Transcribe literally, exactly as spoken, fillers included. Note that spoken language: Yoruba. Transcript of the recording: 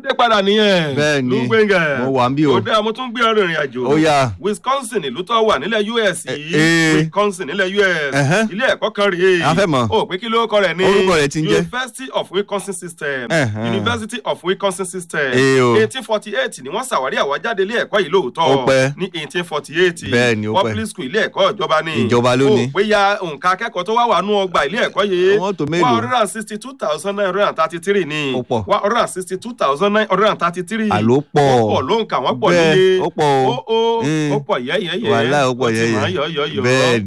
dé padà nìyẹn. Bẹ́ẹ̀ni, Lúgbẹ́ngẹ̀. mo wà ń bí o. Ó dé mo tún gbé ọ̀rọ̀ ìrìn àjò. Ó yá. Wisconsin ìlú tó wà nílẹ̀ U S yìí. eh. Wisconsin nílẹ̀ U S. Ẹ̀hẹ́. Ilé ẹ̀kọ́ kan rèé. A fẹ́ mọ̀. Ó pé kí ló kọ rẹ̀ ní. Orúkọ rẹ̀ ti ń jẹ́. University of Wisconsin System. Ẹ̀hẹ́n. University of Wisconsin System. Eh o. eighteen forty-eight ni wọ́n ṣàwárí àwájáde ilé ẹ̀kọ́ yìí lóòótọ́. Ó pẹ́. Ní eighteen forty-eight. Bẹ́ẹ̀ni, ó pẹ́. Public school ilé ẹ̀kọ́ ìjọba ni. Ìjọba ló ní. Ó pé ya nǹkan akẹ́kọ̀ọ́ tó wá wà nú ọgbà ilé ẹ̀kọ́ yìí. Wọ́n tó mélòó? one hundred and sixty-two thousand nine hundred and thirty-three ni. Ó pọ̀. one hundred and sixty-two thousand nine hundred and thirty-three. Àló pọ̀. Ó pọ̀ ló ń kà wọ́n pọ̀ Bẹ́ẹ̀, níye. ó pọ̀ o. Ó ó Mm. ó pọ̀ yẹ́yẹ́yẹ́. Wàhálà ó pọ̀ Ó ti yẹ́yẹ́. máa yọ̀ yọ̀ yọ̀. Bẹ́ẹ̀ni.